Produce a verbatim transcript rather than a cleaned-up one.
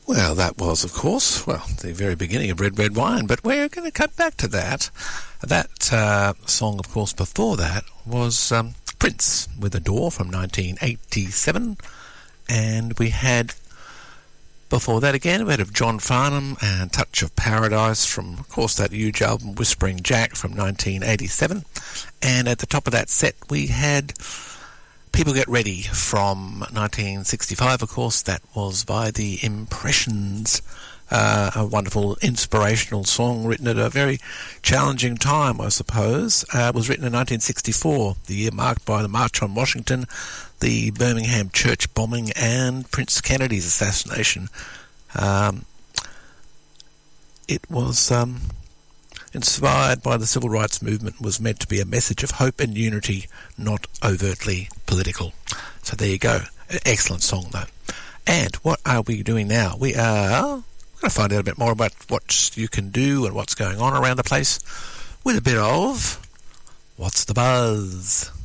Well, that was, of course, well, the very beginning of Red, Red Wine, but we're going to cut back to that. That uh, song, of course, before that was um, Prince with Adore from nineteen eighty-seven, and we had, before that again, we had of John Farnham and Touch of Paradise from, of course, that huge album Whispering Jack from nineteen eighty-seven, and at the top of that set we had People Get Ready from nineteen sixty-five, of course. That was by the Impressions, uh, a wonderful inspirational song written at a very challenging time, I suppose. Uh, it was written in nineteen sixty-four, the year marked by the March on Washington, the Birmingham church bombing, and Prince Kennedy's assassination. Um, it was um, inspired by the civil rights movement, was meant to be a message of hope and unity, not overtly political. So there you go. An excellent song, though. And what are we doing now? We are going to find out a bit more about what you can do and what's going on around the place with a bit of What's the Buzz?